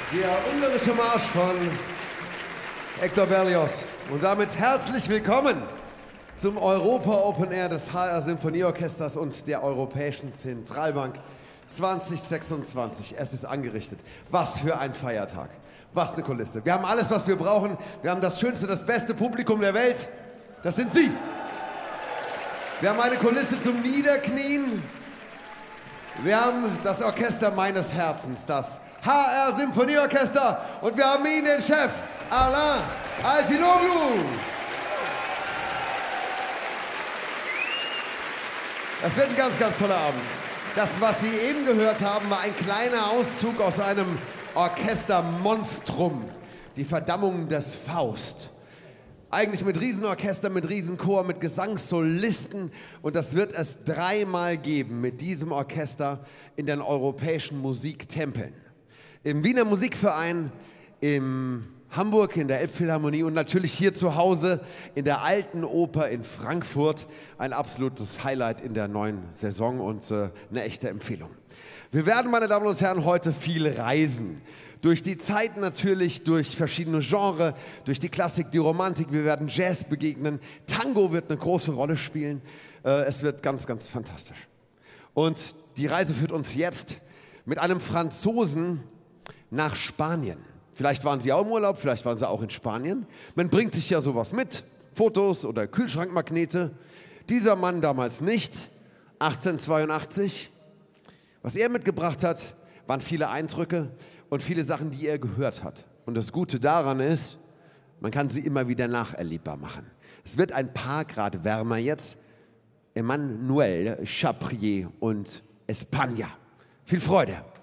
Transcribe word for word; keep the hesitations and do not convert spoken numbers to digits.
Der ungarische Marsch von Hector Berlioz. Und damit herzlich willkommen zum Europa Open Air des H R Symphonieorchesters und der Europäischen Zentralbank zwanzig sechsundzwanzig. Es ist angerichtet. Was für ein Feiertag. Was eine Kulisse. Wir haben alles, was wir brauchen. Wir haben das schönste, das beste Publikum der Welt. Das sind Sie. Wir haben eine Kulisse zum Niederknien. Wir haben das Orchester meines Herzens, das H R Symphonieorchester. Und wir haben ihn, den Chef, Alain Altinoglu. Das wird ein ganz, ganz toller Abend. Das, was Sie eben gehört haben, war ein kleiner Auszug aus einem Orchestermonstrum. Die Verdammung des Faust. Eigentlich mit Riesenorchester, mit Riesenchor, mit Gesangssolisten. Und das wird es dreimal geben mit diesem Orchester in den europäischen Musiktempeln. Im Wiener Musikverein, in Hamburg in der Elbphilharmonie und natürlich hier zu Hause in der Alten Oper in Frankfurt. Ein absolutes Highlight in der neuen Saison und äh, eine echte Empfehlung. Wir werden, meine Damen und Herren, heute viel reisen. Durch die Zeit natürlich, durch verschiedene Genres, durch die Klassik, die Romantik. Wir werden Jazz begegnen. Tango wird eine große Rolle spielen. Äh, es wird ganz, ganz fantastisch. Und die Reise führt uns jetzt mit einem Franzosen nach Spanien. Vielleicht waren Sie auch im Urlaub, vielleicht waren Sie auch in Spanien. Man bringt sich ja sowas mit, Fotos oder Kühlschrankmagnete. Dieser Mann damals nicht, achtzehnhundertzweiundachtzig. Was er mitgebracht hat, waren viele Eindrücke und viele Sachen, die er gehört hat. Und das Gute daran ist, man kann sie immer wieder nacherlebbar machen. Es wird ein paar Grad wärmer jetzt. Emmanuel Chabrier und España. Viel Freude!